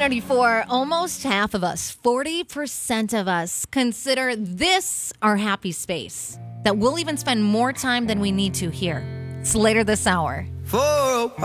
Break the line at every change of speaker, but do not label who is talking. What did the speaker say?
Y94, almost half of us, 40% of us, consider this our happy space. That we'll even spend more time than we need to here. It's later this hour.